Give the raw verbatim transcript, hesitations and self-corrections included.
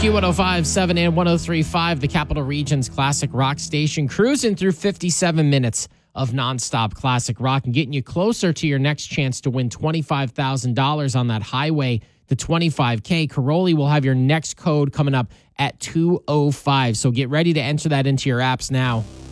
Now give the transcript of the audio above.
Q one oh five point seven and one oh three point five, the Capital Region's classic rock station, cruising through fifty-seven minutes of nonstop classic rock and getting you closer to your next chance to win twenty-five thousand dollars on that highway to twenty-five K. Caroli will have your next code coming up at two oh five. So get ready to enter that into your apps now.